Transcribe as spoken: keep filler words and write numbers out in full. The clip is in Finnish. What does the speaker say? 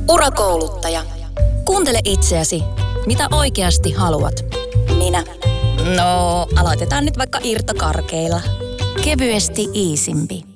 Urakouluttaja. Kuuntele itseäsi. Mitä oikeasti haluat? Minä. No, aloitetaan nyt vaikka irtokarkeilla. Kevyesti iisimpi.